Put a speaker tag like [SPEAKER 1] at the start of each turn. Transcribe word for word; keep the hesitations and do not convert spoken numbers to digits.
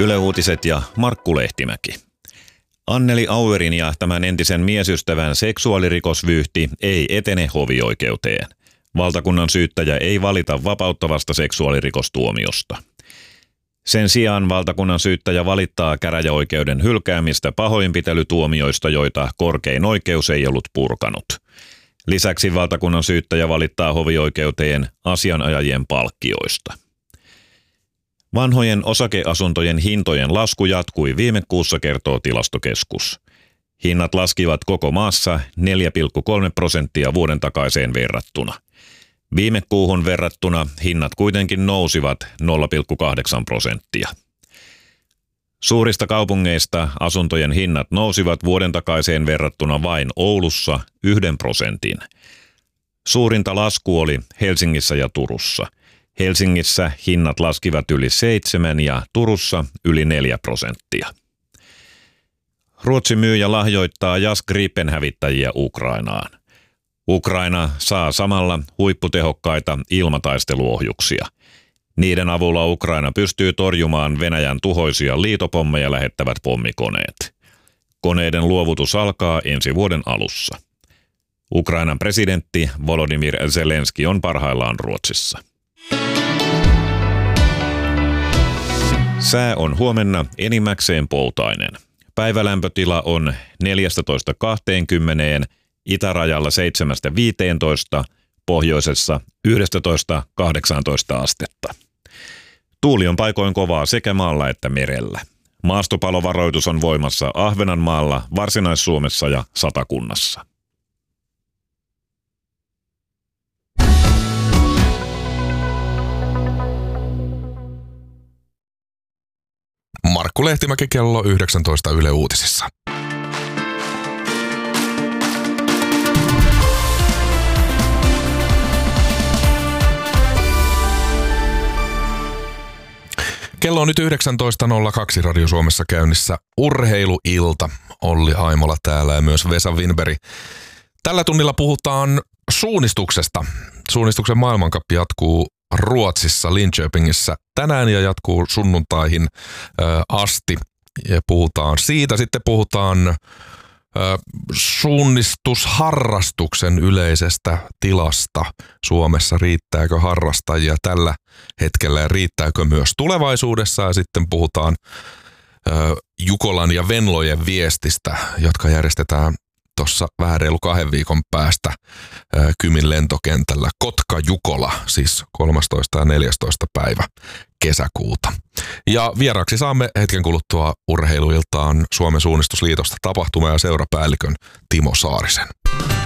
[SPEAKER 1] Yle Uutiset ja Markku Lehtimäki. Anneli Auerin ja tämän entisen miesystävän seksuaalirikosvyyhti ei etene hovioikeuteen. Valtakunnan syyttäjä ei valita vapauttavasta seksuaalirikostuomiosta. Sen sijaan valtakunnan syyttäjä valittaa käräjäoikeuden hylkäämistä pahoinpitelytuomioista, joita korkein oikeus ei ollut purkanut. Lisäksi valtakunnan syyttäjä valittaa hovioikeuteen asianajajien palkkioista. Vanhojen osakeasuntojen hintojen lasku jatkui viime kuussa, kertoo Tilastokeskus. Hinnat laskivat koko maassa neljä pilkku kolme prosenttia vuoden takaiseen verrattuna. Viime kuuhun verrattuna hinnat kuitenkin nousivat nolla pilkku kahdeksan prosenttia. Suurista kaupungeista asuntojen hinnat nousivat vuoden takaiseen verrattuna vain Oulussa yhden prosentin. Suurinta lasku oli Helsingissä ja Turussa. Helsingissä hinnat laskivat yli seitsemän ja Turussa yli neljä prosenttia. Ruotsi myy ja lahjoittaa Jas Gripen-hävittäjiä Ukrainaan. Ukraina saa samalla huipputehokkaita ilmataisteluohjuksia. Niiden avulla Ukraina pystyy torjumaan Venäjän tuhoisia liitopommeja lähettävät pommikoneet. Koneiden luovutus alkaa ensi vuoden alussa. Ukrainan presidentti Volodymyr Zelenski on parhaillaan Ruotsissa. Sää on huomenna enimmäkseen poutainen. Päivälämpötila on neljätoista kaksikymmentä, itärajalla seitsemästä viiteentoista, pohjoisessa yksitoista kahdeksantoista astetta. Tuuli on paikoin kovaa sekä maalla että merellä. Maastopalovaroitus on voimassa Ahvenanmaalla, Varsinais-Suomessa ja Satakunnassa.
[SPEAKER 2] Markku Lehtimäki, kello yhdeksäntoista Yle Uutisissa. Kello on nyt yhdeksäntoista nolla kaksi Radio Suomessa käynnissä Urheiluilta. Olli Haimola täällä ja myös Vesa Winberg. Tällä tunnilla puhutaan suunnistuksesta. Suunnistuksen maailmankappi jatkuu Ruotsissa, Linköpingissä tänään ja jatkuu sunnuntaihin ö, asti. Ja puhutaan siitä. Sitten puhutaan ö, suunnistusharrastuksen yleisestä tilasta Suomessa. Riittääkö harrastajia tällä hetkellä ja riittääkö myös tulevaisuudessa? Ja sitten puhutaan ö, Jukolan ja Venlojen viestistä, jotka järjestetään tuossa vähän reilu kahden viikon päästä ää, Kymin lentokentällä. Kotka-Jukola, siis kolmastoista ja neljästoista päivä kesäkuuta. Ja vieraaksi saamme hetken kuluttua Urheiluiltaan Suomen suunnistusliitosta tapahtuma- ja seurapäällikön Timo Saarisen.